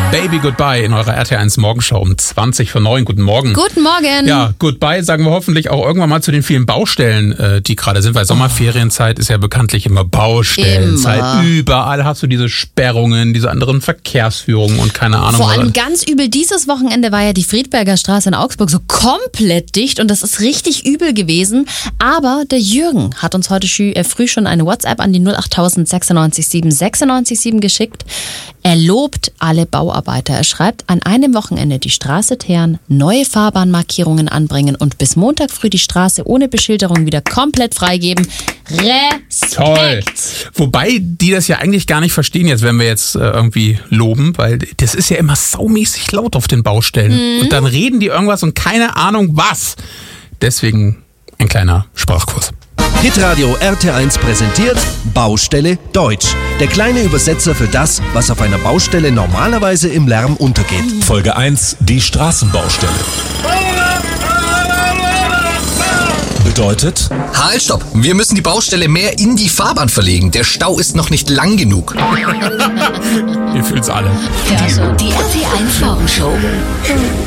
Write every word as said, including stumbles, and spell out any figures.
Baby Goodbye in eurer R T eins Morgenshow um zwanzig vor neun. Guten Morgen. Guten Morgen. Ja, Goodbye sagen wir hoffentlich auch irgendwann mal zu den vielen Baustellen, die gerade sind, weil Sommerferienzeit ist ja bekanntlich immer Baustellenzeit. Immer. Überall hast du diese Sperrungen, diese anderen Verkehrsführungen und keine Ahnung. Vor allem ganz übel, dieses Wochenende war ja die Friedberger Straße in Augsburg so komplett dicht und das ist richtig übel gewesen. Aber der Jürgen hat uns heute früh schon eine WhatsApp an die null acht null null sechs neun sieben sechs neun sieben geschickt. Er lobt alle Bauarbeiter. Er schreibt, an einem Wochenende die Straße teeren, neue Fahrbahnmarkierungen anbringen und bis Montag früh die Straße ohne Beschilderung wieder komplett freigeben. Respekt! Toll! Wobei die das ja eigentlich gar nicht verstehen jetzt, wenn wir jetzt äh, irgendwie loben, weil das ist ja immer saumäßig laut auf den Baustellen. Mhm. Und dann reden die irgendwas und keine Ahnung was. Deswegen ein kleiner Sprachkurs. Hitradio R T eins präsentiert Baustelle Deutsch. Der kleine Übersetzer für das, was auf einer Baustelle normalerweise im Lärm untergeht. Folge eins, die Straßenbaustelle. Bedeutet? Halt, stopp! Wir müssen die Baustelle mehr in die Fahrbahn verlegen. Der Stau ist noch nicht lang genug. Wir fühlen's alle. Ja, so. Die R T eins Morgenshow.